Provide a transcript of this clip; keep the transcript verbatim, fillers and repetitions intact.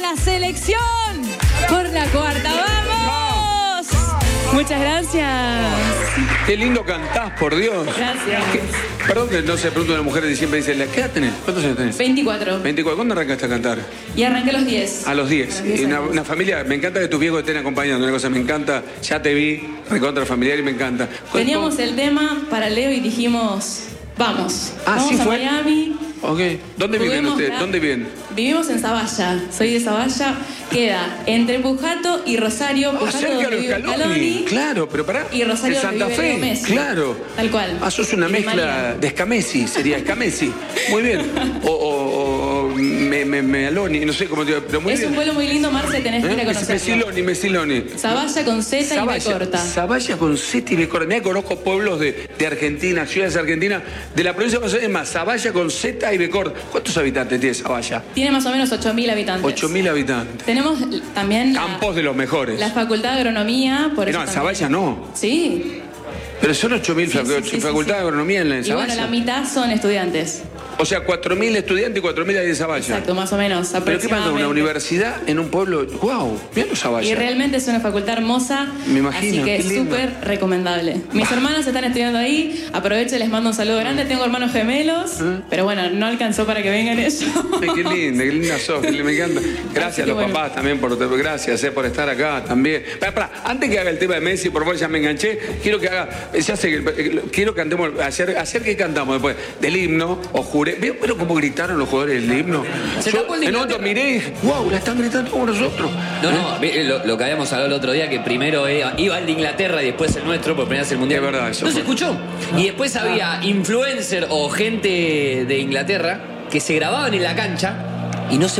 la selección por la cuarta. ¡Vamos! Muchas gracias. Qué lindo cantás, por Dios. Gracias. ¿Qué? Perdón que no se pregunta a una mujer y siempre dice, ¿qué edad tenés? ¿Cuántos años tenés? veinticuatro. veinticuatro. ¿Cuándo arrancaste a cantar? Y arranqué a los diez. A los diez. Y una, una familia, me encanta que tus viejos estén acompañando. Una cosa, me encanta, ya te vi, recontra familiar y me encanta. Teníamos el tema para Leo y dijimos, vamos. Ah, vamos ¿sí a fue? Miami. Ok. ¿Dónde viven Juguemos ustedes? la- ¿Dónde viven? Vivimos en Zavalla. Soy de Zavalla. Queda entre Pujato y Rosario. Ah, Pujato cerca de donde los vive Scaloni. Scaloni. Claro, pero pará. Y Rosario de Santa donde vive Fe. Leo Messi. Claro. Tal cual. Ah, sos una Y de mezcla María. de Escamesi, sería Escamesi. Muy bien. O, o, o me, me, Mealoni, no sé cómo te digo, pero muy Es bien. un pueblo muy lindo, Marce, tenés que ir a ¿Eh? conocerlo. Mesiloni, Mesiloni. Zavalla con Z y B corta. Zavalla con Z y B corta. Mira, conozco pueblos de, de Argentina, ciudades argentinas, de la provincia de Buenos Aires, es más, Zavalla con Z y B corta. ¿Cuántos habitantes tiene Zavalla? Tiene más o menos ocho mil habitantes. ocho mil habitantes. Tenemos también la, Campos de los mejores. la Facultad de Agronomía. Por Eh, eso no, en también- Zavalla no. Sí. Pero son ocho mil Sí, sí, sí, sí, facultades sí. de agronomía en la Y Zavalla. bueno, la mitad son estudiantes. O sea, cuatro mil estudiantes y cuatro mil ahí de Zavalla. Exacto, más o menos. Pero ¿qué pasa? aproximadamente. Una universidad en un pueblo. ¡Wow! Mira los Zavalla. Y realmente es una facultad hermosa. Me imagino, Así que qué es lindo. súper recomendable. Mis hermanos están estudiando ahí. Aprovecho y les mando un saludo grande. Tengo hermanos gemelos. ¿Eh? Pero bueno, no alcanzó para que vengan ellos. Ay, qué linda, qué linda sos, qué linda, me encanta. Gracias Así a que los bueno. papás también por gracias eh, por estar acá también. Pará, pará, antes que haga el tema de Messi, por favor, ya me enganché. Quiero que haga, ya sé que eh, quiero que cantemos, hacer, hacer que cantamos después del himno o juré. ¿Veo pero cómo gritaron los jugadores del himno? Se Yo tapó el de en un momento Inglaterra. miré y dije, wow, la están gritando como nosotros. No, no, ve, lo, lo que habíamos hablado el otro día, que primero iba, iba el de Inglaterra y después el nuestro, por primera vez el mundial. Es verdad, eso No se fue. escuchó. Y después había influencer o gente de Inglaterra que se grababan en la cancha y no se